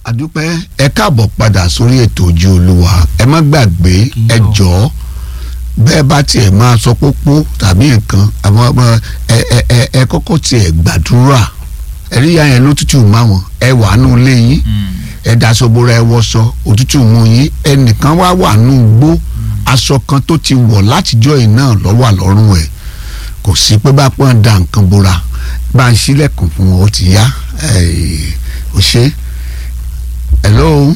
àdúpẹ́ ẹ káàbọ̀ padà sórí ètò Ojú Olúwa ẹ má gbàgbé ẹ jọ̀ọ́ bẹ́ẹ̀ bá tiẹ̀ máa sọ pópó tàbí nǹkan àwọn ẹ kọ́kọ́ tiẹ̀ gbàdúrà ẹ̀ríyá yẹn ló tútù máa wọn ẹ wà nù lé yín ẹ daṣọ bora ẹ wọṣọ òtútù mú yín ẹnìkan wà nù gbó aṣọ kan tó ti wọ̀ látijọ́ yìí náà lọ́wọ́ àlọ́rùn ẹ̀ kò sí pé bá pọ́n da nǹkan bora bá ń ṣílẹ̀kùn fún wọn ó ti yá ò ṣe. Hello.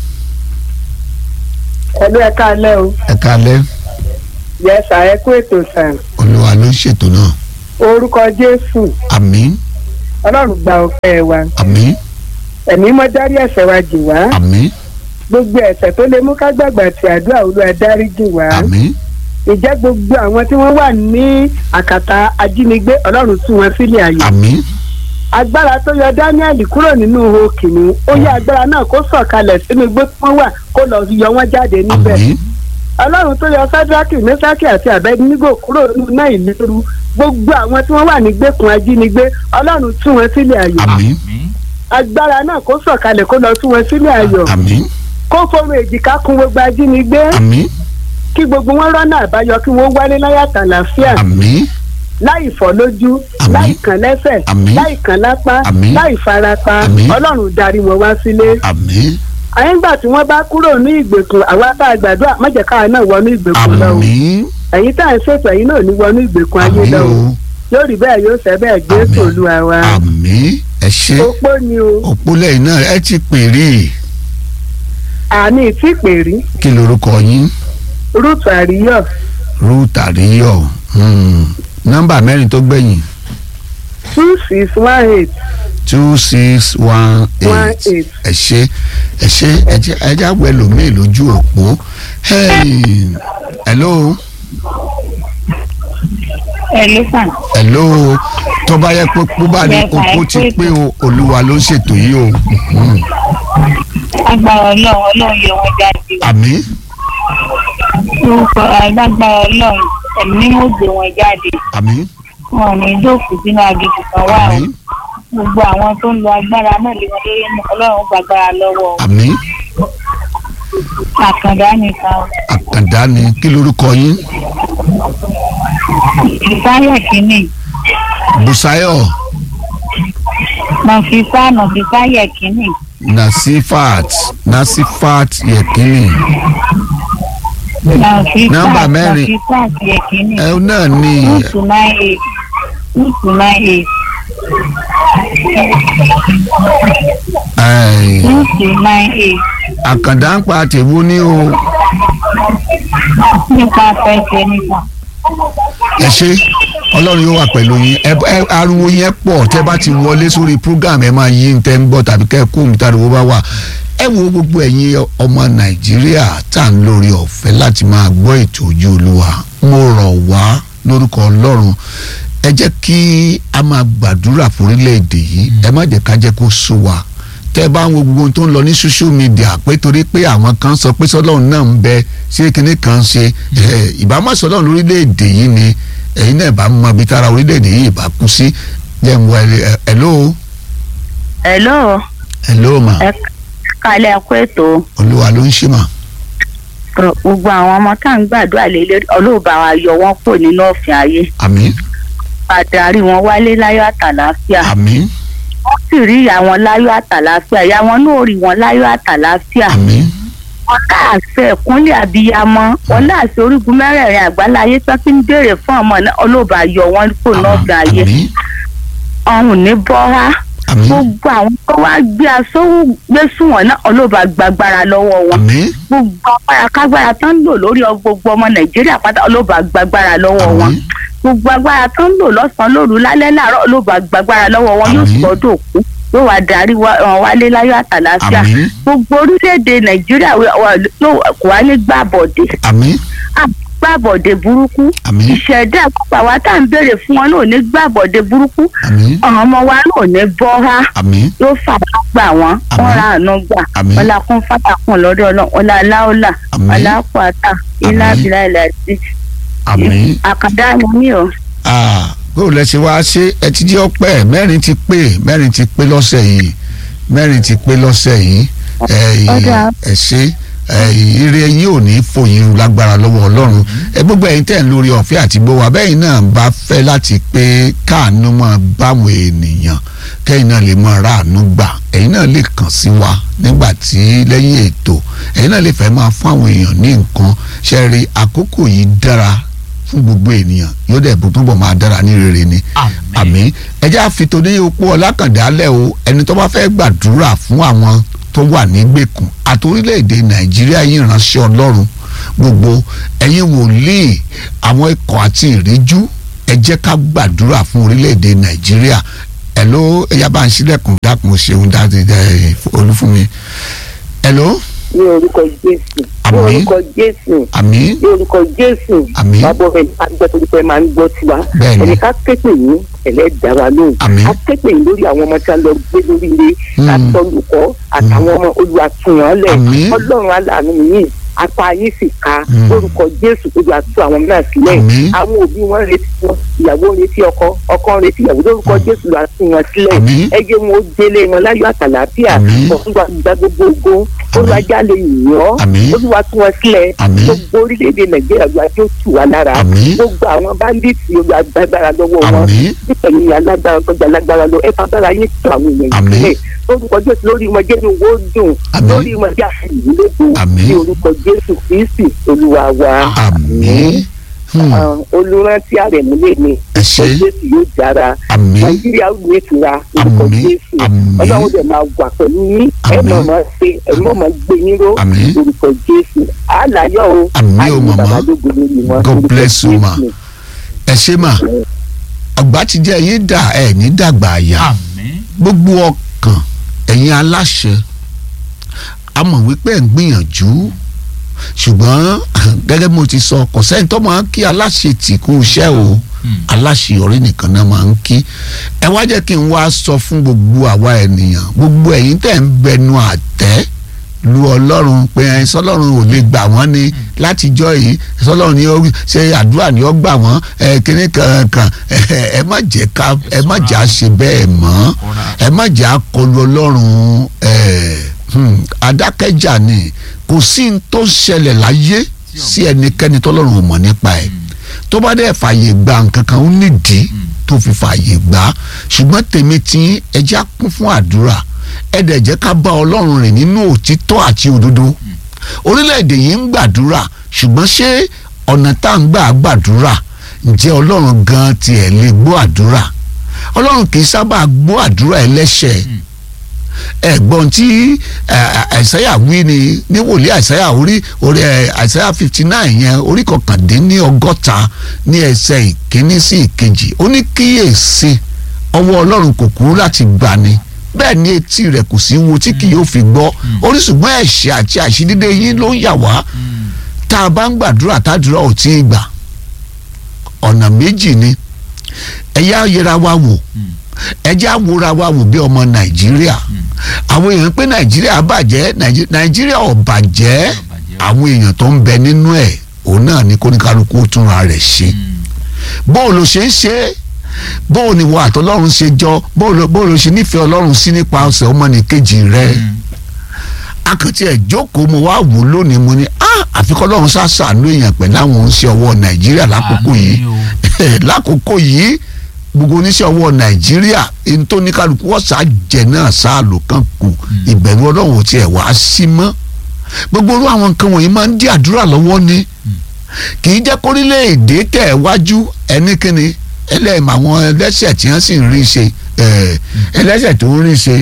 Hello, ẹ káalẹ́ o. Ẹ káalẹ́. Yes, ẹ kú ètò sàn. Olúwa ló ń ṣètò náà. Orúkọ Jésù. Àmín. Ọlọ́run gba ọpẹ́ wa. Àmín. Ẹ̀mí mọ́ dárí ẹ̀ṣẹ̀ wa jì wá. Àmín. Gbogbo ẹ̀ṣẹ̀ tó lè mú ká gbàgbà tí àdúrà Olúwa dárí jì wá. Àmín. Ìjẹ́ gbogbo àwọn tí wọ́n wà ní àkàtà ajínigbé Ọlọ́run tú wọn sílẹ̀ ayọ̀. Àmín. Agbára tó yọ Dáníẹ́lì kúrò nínú ihò kìnìún ó yẹ agbára náà kó sọ̀kalẹ̀ sínú igbó tí wọ́n wà kó lọ yọ wọ́n jáde níbẹ̀. Àmín. Ọlọ́run tó yọ Sádákì Mésákì àti Àbẹ́dínígò kúrò nínú náà ìléru gbogbo àwọn tí wọ́n wà ní gbèkùn ajínigbé Ọlọ́run tú wọn sílẹ̀ ayọ̀. Àmín. Agbára náà kó sọ̀kalẹ̀ kó lọ tú wọn sílẹ̀ ayọ̀. Àmín. Kó forun èjìká kún gbogbo ajínigbé. Àmín. Kí gbogbo wọn rọ́nà àbáyọ kí wọ́n wálé láyà tàlàáfíà. Àmín. Láì fọ́ lójú, Àmín. láì kàn lẹ́sẹ̀, Àmín. láì kàn lápá, Àmín. láì farapa, Àmín. Ọlọ́run darí wọn wá sílé. Àmín. Àyìngbà tí wọ́n bá kúrò ní ìgbèkùn àwa tá a gbàdúrà má jẹ́ káwa náà wọnú ìgbèkùn lọ o. Àmín. Ẹ̀yin tá à ń ṣètò ẹ̀yin náà ní wọnú ìgbèkùn ayé Àmín lọ o. o. Yóò rí bẹ́ẹ̀ yóò ṣe bẹ́ẹ̀ Jésù Olúwa wa. Àmín. Ẹ ṣé. Opó ni o. Òpó lẹ́yìn náà ẹ ti pèrè. Àní tí pèrí. Kí lorúkọ yín? Rúùtù Àríyọ̀. Ruth Àríyọ̀. Nọ́mbà mẹ́rin tó gbẹ̀yìn. 2618. 2618. ẹ ṣé ẹjẹ àwọ ẹlòmíì lójú òpó. Hello. Hello. tó bá yẹ pé kó bá ní opó ti pé o Olúwa ló ń ṣètò yìí o. Agbára Ọlọ́run yọ wọn jáde. Àmín. Orúkọ agbára Ọlọ́run ẹ̀mí mo gbé wọn jáde. Àmín. Wọn ò ní dókòó sínú aginjù kan wá o. Àmín. Gbogbo àwọn tó ń lo agbára náà lé wọn lórí ní Ọlọ́run gbàgbára lọ́wọ́. Àmín. Àkàndá nìkan. Àkàndá ni kí lorúkọ yín? Ìsáyẹ̀ kìíní. Bùsáyọ̀. Nàfísáyẹ̀ kìíní. Nasifat Yekini. Nọ́mbà mẹ́rin. Nàfísáyẹ̀ Yekini. Ẹ náà ní. 298. 298. 298. Àkàndá ń pa tèwú ní o. Nípa fẹsẹ̀ nípa. Ẹ ṣé Ọlọ́run yóò wà pẹ̀lú yín ariwo yẹn pọ̀ tẹ́ bá ti wọlé sórí program ẹ máa yí tẹ́ ń gbọ́ tàbí kẹ́ kó omi tariwo bá wà ẹ wo gbogbo ẹ̀yin ọmọ Nàìjíríà tá à ń lórí ọ̀fẹ́ láti máa gbọ́ ètò Ojú Olúwa mo rọ̀ wá lórúkọ Ọlọ́run ẹ jẹ́ kí a máa gbàdúrà fórílẹ̀-èdè yìí ẹ má jẹ́ ká jẹ́ kó sú wa tẹ́ bá ń wo gbogbo tó ń lọ ní social media pé torí pé àwọn kan sọ pé sọ́lọ́run náà ń bẹ ṣé kinní kan ṣe ìbámu sọ́lọ́run lórílẹ̀-èdè yìí ni ẹ̀yin náà bá mọ ibi tára orílẹ̀-èdè yìí bá kú sí jẹ́ ń wọ hello. Hello. Hello ma. Ẹ kálẹ̀ kú ètò. Olúwa ló ń ṣe mà. Gbogbo àwọn ọmọ tá à ń gbàdúrà lé lórí Ọlọ́ọ̀bá wa yọ wọ́n kúrò nínú ọ̀fìn ayé. Àmín. Adarí wọn wálé láyọ̀ àtàlàáfíà. Àmín. Wọ́n sì rí ìyá wọn láyọ̀ àtàlàáfíà ìyá wọn náà rí wọn láyọ̀ àtàlàáfíà. Àmín. Wọ́n láàṣẹ ìkúnlẹ̀ abiyamọ wọ́n láàṣẹ orígun mẹ́rẹ̀ẹ̀rin àgbáláyé tó ti ń béèrè fún ọmọ náà Ọlọ́ọ̀bá yọ wọ́n kúrò nínú ọ̀fìn ayé. Àmín. Ọ̀hún ní bọ́há. Àmín. Gbogbo àwọn tó wá gbé aṣọ́wó gbé sùn wọn náà Ọlọ́ọ̀bá gbàgbára lọ́wọ́ wọn. Àmín. Gbogbo agbára kágbára tó ń lò lórí gbogbo ọmọ Nàìjíríà pátá Ọlọ́ọ̀bá gbàgbára lọ́wọ́ wọn. Àmín. Gbogbo agbára tó ń lò lọ́sàn-án lóru lálẹ́ láàárọ̀ Ọlọ́ọ̀bá gbàgbára lọ́wọ́ wọn yóò Àmín. sọ́dọ̀ òkú yóò wá darí wọn wálé láyọ̀ àtàlàáfíà. Àmín. Gbogbo orílẹ̀-èdè Nàìjíríà kò wá ní gbàbọ̀dé. Àmín. Gbàbọ̀dé burúkú. Àmín. Ìṣẹ̀dá àpapọ̀ àwa tá à ń béèrè fún wọn náà ní gbàbọ̀dé burúkú. Àmín. Àwọn ọmọ wa náà ní bọ́há Àmín. yóò fà wá gbà wọ́n Àmín. wọ́n ra àánú gbà Àmín. wọ́n la kún fàtàkùn lọ́dọ̀ Ọlọ́run wọ́n la aláwọ̀là Àmín. wọ́n la pàtà ilá Àmín. àbílà ìlàsí. Àmín. Àkàndá ni mí o. Bó lẹ ṣe wá ṣe ẹ ti jẹ́ ọpẹ́ mẹ́rin ti pé lọ́sẹ̀ yìí mẹ́rin ti pé lọ́sẹ̀ yìí ẹ ṣé ire yín ò ní fòyín lágbára lọ́wọ́ ọlọ́run gbogbo ẹ̀yin tẹ̀ ń lórí ọ̀fẹ́ àti gbówó abẹ́yìn náà bá fẹ́ láti pé káàánú máa báwọn ènìyàn kẹ́yìn náà lè máa ráàánú gbà ẹ̀yin náà lè kàn sí wa nígbà tí lẹ́yìn ètò ẹ̀yin náà lè fẹ́ máa fún àwọn èèyàn ní nǹkan ṣe rí àkókò yìí dára fún gbogbo ènìyàn yóò dẹ̀ bó túbọ̀ máa dára ní rere ni àmín ẹ jẹ́ àfitò ní opó ọlákàndálẹ̀ o ẹni tó bá fẹ́ gbàdúrà fún àwọn tó wà nígbèkùn àti orílẹ̀-èdè nàìjíríà yìí ránṣẹ́ ọlọ́run gbogbo ẹ̀yin wòlíì àwọn ikọ̀ àti ìríjú ẹ jẹ́ ká gbàdúrà fún orílẹ̀-èdè nàìjíríà hello ẹ̀yà bá ń ṣílẹ̀kùn dákun ṣeun dáadé olúfúnmi hello. ní orúkọ jésù ní orúkọ jésù àmín ní orúkọ jésù àmín bàbá ọ̀rẹ́ nípa gbígbẹ́ torí pé máa ń gbọ́ tiwa ẹni ká képe yín ẹlẹ́dàá wa lóhùn ká képe yín lórí àwọn ọmọ tí a lọ gbé lórí ilé láti olùkọ́ àtàwọn ọmọ olùwàtúnyànlẹ̀ ọlọ́run aláàánú yìí apá yín sì ká lórúkọ jésù olùwàtú àwọn náà sílẹ̀ àwọn òbí wọn retí wọn ìyàwó retí ọkọ retí ìyàwó lórúkọ jésù olùwàtú wọn sílẹ̀ ẹgbẹ́ wọn ó délé wọn láyọ̀ àtàlàáfíà ọ̀túnba gba gbogbo ogun olùwàjà lè yàn olùwàtú wọn sílẹ̀ gbogbo orílẹ̀-èdè nàìjíríà olùwàjò tù wá lára gbogbo àwọn báńdíìtì olùwàgbàgbára lọ́wọ́ wọn nípa ìyìn alágbára kọjá lágbára lọ ẹ fagbára yín tó àwọn èèyàn sílẹ̀ lórúkọ jésù lórí wọn jẹ́ ní owó dùn lórí wọn jẹ́ àfihàn ní orúkọ jésù kristi olúwa wa. àmín. olùrántí àrẹ̀múlẹ̀ ni jésù yóò dára nàìjíríà ó ní ìtura orúkọ jésù ọlọ́run dẹ̀ máa wà pẹ̀lú yín ẹ mọ̀ máa ṣe ẹ mọ̀ máa gbé yín ró orúkọ jésù àlàyé o àyè bàbá lógo lórí wọn. God bless you ma ẹ ṣé ma ọgbà ti jẹ́ yín dà ẹ̀ ní dàgbà àyà gbogbo ọkàn ẹ̀yin aláṣẹ a mọ̀ wípé ẹ̀ ń gbìyànjú ṣùgbọ́n gẹ́gẹ́ bí mo ti sọ kò sẹ́ni tó máa ń kí aláṣẹ tì kú iṣẹ́ o aláṣeyọrí nìkan náà máa ń kí ẹ wá jẹ́ kí n wá sọ fún gbogbo àwa ènìyàn gbogbo ẹ̀yin tẹ̀ ń bẹnu àtẹ́ lu ọlọ́run pé sọlọ́run ò lè gbà wọ́n ni látijọ́ yìí sọlọ́run ni ó ṣe àdúrà ni ó gbà wọ́n kíní kankan ẹ má jẹ́ á ṣe bẹ́ẹ̀ mọ́ ẹ má jẹ́ á kọlu ọlọ́run adákẹ́jà ni kò sí n tó ṣẹlẹ̀ láyé sí ẹnikẹ́ni tọ́lọ́run ò mọ̀ nípa ẹ̀ tó bá dẹ̀ fààyè gba nǹkan kan ó nídìí tó fi fààyè gbà ṣùgbọ́n tèmi tí ẹ jẹ́ á kún fún àdúrà ẹ dẹ̀ jẹ́ ká bá ọlọ́run rìn nínú òtítọ́ àti òdodo orílẹ̀-èdè yìí ń gbàdúrà ṣùgbọ́n ṣé ọ̀nà tá à ń gbà gbàdúrà ǹjẹ́ ọlọ́run gan tiẹ̀ lè gbọ́ àdúrà ọlọ́run kì í sábà gbọ́ àdúrà ẹlẹ́ṣẹ̀ ẹ̀gbọ́n tí àìsáyà wí ni ní wòlíì àìsáyà orí àìsáyà 59 yẹn orí kọkàndínlọ́gọ́ta ní ẹsẹ̀ ìkíní sí ìkejì ó ní kíyèsí ọwọ́ ọlọ́run kò kúrú láti gbani bẹ́ẹ̀ ni etí rẹ̀ kò sí wo tí kì yóò fi gbọ́ oríṣùgbọ́n ẹ̀ṣẹ̀ àti àṣídídé yín ló ń yà wá tá a bá ń gbàdúrà tádúrà ò tí ì gbà ọ̀nà méjì ni ẹ̀yà yẹra wa wò ẹjẹ́ àwòrán wa wò bí ọmọ nàìjíríà àwọn èèyàn pé nàìjíríà bàjẹ́ nàìjíríà ò bàjẹ́ àwọn èèyàn tó ń bẹ nínú ẹ̀ òun náà ni kóníkálukú túnra rẹ̀ ṣe bóun ló ṣe ń ṣe bóun ni wọ́n àtọ́lọ́run ṣe jọ bóun ló ṣe nífẹ̀ẹ́ ọlọ́run sí nípa ọ̀sẹ̀ ọmọnìkejì rẹ̀ akàntì ẹ̀ jókòó mo wá wò lónìí mo ní àfikọ́ ọlọ́run ṣàṣàánú èèyàn pẹ̀lú àwọn oníṣẹ́ ọwọ́ nàìjíríà lákòókò yìí gbogbo oníṣẹ́ ọwọ́ nàìjíríà ẹni tó ní kálukú ọ̀sà jẹ náà sáàlù kan kù ìbẹ̀rù ọlọ́run ò tiẹ̀ wá sí mọ́ gbogbo orú àwọn nǹkan wọ̀nyí máa ń dí àdúrà lọ́wọ́ ni kì í jẹ́ kórílẹ̀-èdè tẹ̀ wájú ẹnikẹ́ni ẹlẹ́mọ̀ àwọn ẹlẹ́ṣẹ̀ tí wọ́n sì ń rí ṣe ẹlẹ́ṣẹ̀ tó ń rí ṣe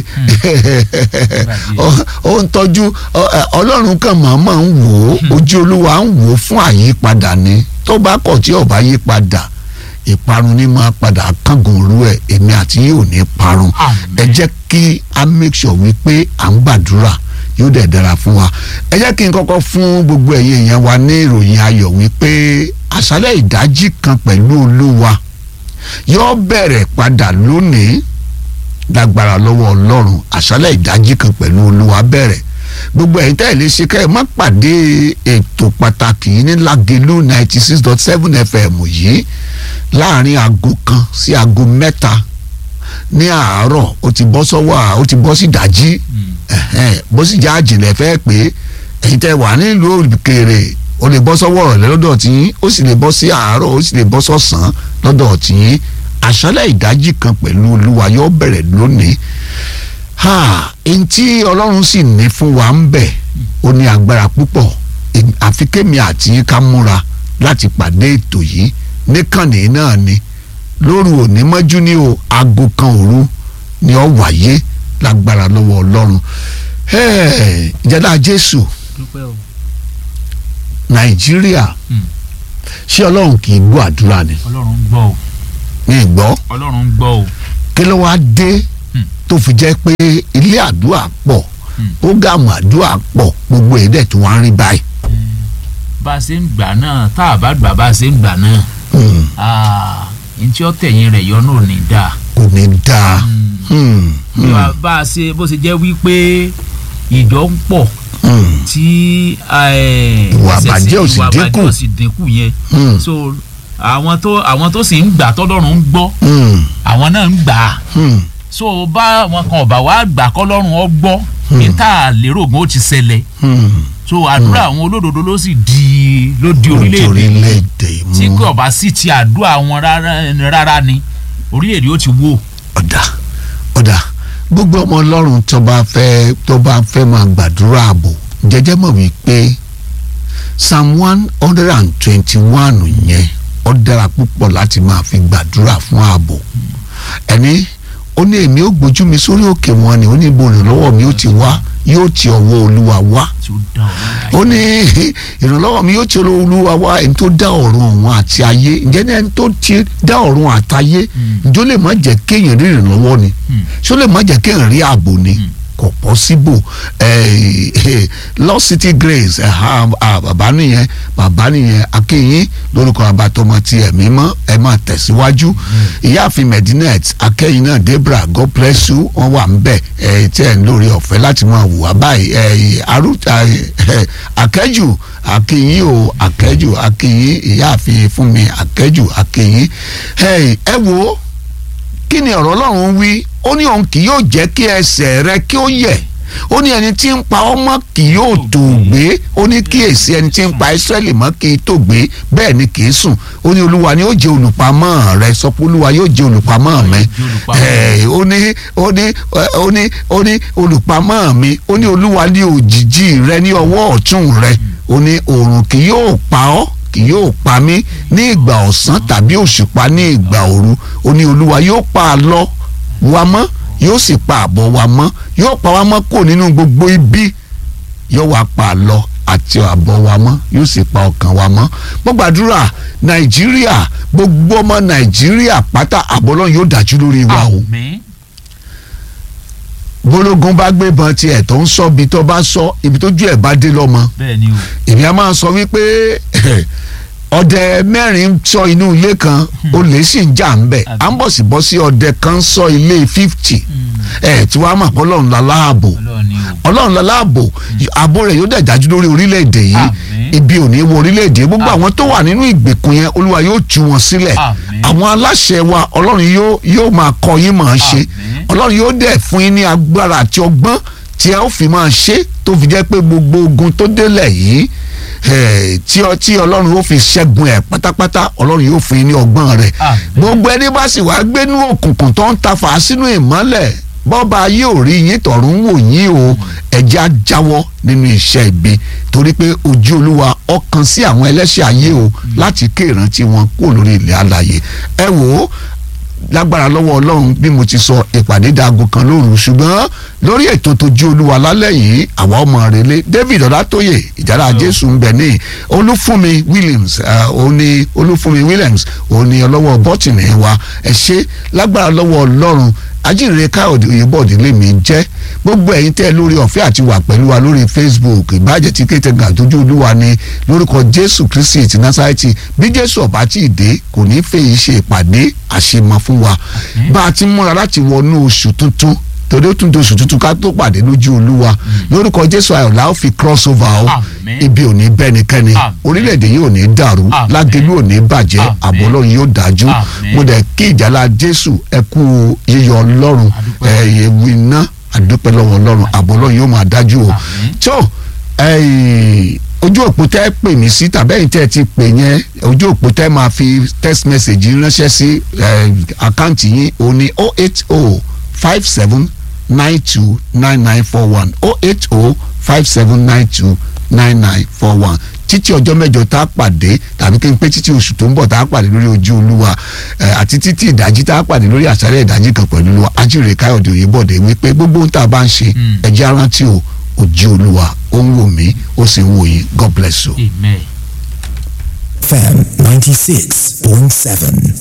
ó ń tọ́jú ọlọ́run kan mọ̀ọ́mọ̀ ń wò ó ojú olúwa ń wò ó fún àyípadà ni tó bá kọ̀ tí ò bá yí padà ìparun ní máa padà kángun rú ẹ èmi àti yìí ò ní parun ẹ jẹ́ kí a make sure wípé à ń gbàdúrà yóò dẹ̀ dára fún wa ẹ jẹ́ kí n kọ́kọ́ fún gbogbo ẹ̀yin èèyàn wa ní ìròyìn ayọ̀ wípé àṣálẹ́ ìdájí kan pẹ̀lú olúwa yóò bẹ̀rẹ̀ padà lónìí lágbára lọ́wọ́ ọlọ́run àṣálẹ́ ìdájí kan pẹ̀lú olúwa bẹ̀rẹ̀ gbogbo ẹ̀yin tẹ́ ẹ̀ lè ṣe kẹ́ ẹ má pàdé ètò pàtàkì yìí ní Lágelú 96.7 FM yìí láàrin aago kan sí aago mẹ́ta ní àárọ̀ ó ti bọ́ sọ́wọ́ ó ti bọ́ sí ìdájí bó sì já àjìnlẹ̀ fẹ́ pé ẹ̀yin tẹ́ wà nílùú òkèèrè ó lè bọ́ sọ́wọ́ ọ̀rẹ́ lọ́dọ̀ tí ó sì lè bọ́ sí àárọ̀ ó sì lè bọ́ sọ́sàn lọ́dọ̀ tí àṣálẹ́ ìdájí kan pẹ̀lú olúwa yóò bẹ̀rẹ̀ lónìí ẹni tí ọlọ́run sì ní fún wa ń bẹ̀ ó ní agbára púpọ̀ àfi kémi àti ká múra láti pàdé ètò yìí níkànnì náà ni lóru òní mọ́jú ní o aago kan òru ni ó wáyé lágbára lọ́wọ́ ọlọ́run ìjẹ́dá jésù nàìjíríà ṣé ọlọ́run kì í gbọ́ àdúrà ni. ọlọ́run gbọ́ o. ní ìgbọ́. ọlọ́run gbọ́ o. kí ló wá dé tó fi jẹ́ pé ilé àdúrà pọ̀ prógámù àdúrà pọ̀ gbogbo èdè tó wá ń rí báyìí. bá a ṣe ń gbà náà tá a bá gbà bá a ṣe ń gbà náà ntí ó tẹ̀yìn rẹ̀ yọ náà ní dáa. kò ní dáa. bá a ṣe bó ṣe jẹ́ wípé ìjọ ń pọ̀ tí ìwà àbàjẹ́ ò sì dínkù yẹn so àwọn tó sì ń gbà tọ́lọ́run ń gbọ́ àwọn náà ń gbà á so bá àwọn kan ọ̀bà wa gbà kọ́lọ́run ọ gbọ́ níta lérò gan ó ti ṣẹlẹ̀ so àdúrà àwọn olódodo ló sì di orílẹ̀-èdè tí kò bá sì ti àdúrà wọn rárá ni orílẹ̀-èdè ó ti wó. ọ̀dà gbogbo ọmọ ọlọ́run tó bá fẹ́ máa gbàdúrà ààbò jẹ́jẹ́ mọ̀ wípé psalm 121 yẹn ó dára púpọ̀ láti máa fi gbàdúrà fún ààbò ẹni ó ní èmi ó gbójú mi sórí òkè wọn ni ó ní ibo ìrànlọ́wọ́ mi ó ti wá yóò ti ọwọ́ olúwa wá ó ní ìrànlọ́wọ́ mi yóò ti ọwọ́ olúwa wá ẹni tó dá ọ̀run ọ̀hún àti ayé ǹjẹ́ ní ẹni tó ti dá ọ̀run àtayé ǹjọ́ lè má jẹ́ kéèyàn rí ìrànlọ́wọ́ ni ṣó lè má jẹ́ kéèyàn rí ààbò ni kò possible Lost City Grace bàbá nìyẹn akéyìn lórúkọ abatọmọ ti ẹ̀mí mọ́ ẹ máa tẹ̀síwájú ìyáàfin Medinet akẹ́yìn náà Debra God bless you wọ́n wà ń bẹ̀ tí ẹ̀ ń lórí ọ̀fẹ́ láti máa wù wá báyìí akẹ́jù akéyìn o akẹ́jù akéyìn ìyáàfin fún mi akẹ́jù akéyìn ẹ wo kí ni ọ̀rọ̀ Ọlọ́run wí ó ní òun kì yóò jẹ́ kí ẹsẹ̀ rẹ kí ó yẹ̀ ó ní ẹni tí ń pa ọmọ kì yóò tó gbé ó ní kíyèsí ẹni tí ń pa Ísírẹ́lì mọ́ kì í tó gbé bẹ́ẹ̀ ni kì í sùn ó ní olúwa ni ó jẹ́ olùpamọ́ rẹ sọ pé olúwa yóò jẹ́ olùpamọ́ mi ó ní olùpamọ́ mi ó ní olúwa ní òjìji rẹ ní ọwọ́ ọ̀tún rẹ ó ní oòrùn kì yóò pa ọ́ kì yóò pa mí ní ìgbà ọ̀sán tàbí òṣùpá ní ìgbà òru ó ní olúwa yóò pa àlọ wa mọ́ yóò sì pa àbọ̀ wa mọ́ yóò pa wá mọ́ kó nínú gbogbo ibi yóò wá pa àlọ àti àbọ̀ wa mọ́ yóò sì pa ọkàn wa mọ́ mo gbàdúrà nàìjíríà gbogbo ọmọ nàìjíríà pátá àbọ̀lọ́ yóò dájú lórí wa o bólógun bá gbébọn tiẹ̀ tó ń sọ ibi tó bá sọ ibi tójú ẹ̀ bá dé lọ́mọ èmi a máa sọ wípé ọdẹ mẹ́rin sọ inú ilé kan olè sì ń jà ń bẹ̀ à ń bọ̀ sí bọ́ sí ọdẹ kan sọ ilé 50 tí wàá mọ̀ pé ọlọ́run la láàbò ààbò rẹ̀ yóò dẹ̀ dájú lórí orílẹ̀-èdè yìí ibi ò ní wọ orílẹ̀-èdè gbogbo àwọn tó wà nínú ìgbèkùn yẹn olúwa yóò tú wọn sílẹ̀ àwọn aláṣẹ wa ọlọ́run yóò máa kọ́ yín máa ṣe ọlọ́run yóò dẹ̀ fún yín ní agbára àti ọgbọ́n tí ẹ ó fi máa ṣe tó fi jẹ́ pé gbogbo ogun tó délẹ̀ yìí tí ọlọ́run yóò fi ṣẹ́gun ẹ̀ pátápátá ọlọ́run yóò fún yín ní ọgbọ́n rẹ̀ gbogbo ẹni bá sì wá gbénú òkùnkùn tó ń tafà sínú ìmọ́lẹ̀ bọ́ba yóò rí yín tọ̀run wò yín o ẹ̀jẹ̀ á jáwọ́ nínú iṣẹ́ ibi torí pé ojú olúwa ọkàn sí àwọn ẹlẹ́ṣẹ̀ ayé o láti ké ìrántí wọn kúrò lórí ilẹ̀ alààyè ẹ wò ó lágbára lọ́wọ́ ọlọ́run bí mo ti sọ ìpàdé dago kan lóru ṣùgbọ́n lórí ètò tójú olúwa lálẹ́ yìí àwa ọmọ rẹ̀lẹ̀ David Ọlátóyè ìjàrá Jésù ń bẹ ní Olúfúnmi Williams òun ni ọlọ́wọ́ bọ́tìnì wa ẹ ṣé lágbára lọ́wọ́ ọlọ́run ajínrere káyọ̀dé oyèbọ̀dé lèmi jẹ́ gbogbo ẹ̀yin tẹ́ lórí ọ̀fẹ́ àti wà pẹ̀lú wa lórí Facebook ìbàjẹ́ tí kétéga tójú olúwa ni lórúkọ Jésù Kristi ti Násárẹ́tì bí Jésù ọ̀bá tí ì dé kò ní fèyí ṣe ìpàdé àṣemọ fún wa bá a ti múra láti wọnú oṣù tuntun torí ó tún di oṣù tuntun ká tó pàdé lójú olúwa lórúkọ Jésù ayọ̀ la ó fi cross over o ibi ò ní bẹ́nikẹ́ni orílẹ̀-èdè yìí ò ní dàrú lágẹ̀lú ò ní bàjẹ́ ààbò ọlọ́run yóò dájú mo dẹ̀ kí ìjálá jésù ẹ kú yíyọ ọlọ́run ewu iná àdúpẹ́ lọ́wọ́ ọlọ́run ààbò ọlọ́run yóò máa dájú o tó ojú òpó tẹ́ pè mí sí tàbẹ́yìn tẹ́ ti pè yẹn ojú òpó tẹ́ máa fi text message ránṣẹ́ sí àkáǹtì yín òun ni 08057929941 08057929941 títí ọjọ́ mẹ́jọ tá a pàdé tàbí kí n pé títí oṣù tó ń bọ̀ tá a pàdé lórí ojú olúwa àti títí ìdájí tá a pàdé lórí àṣálẹ́ ìdájí kan pẹ̀lú olúwa ajíire káyọ̀dé òyìnbọ̀dé wípé gbogbo ohun tá a bá ń ṣe ẹ̀jẹ̀ arántí o ojú olúwa ó ń wò mí ó sì ń wò yín God bless you. Amen. FM 96.7.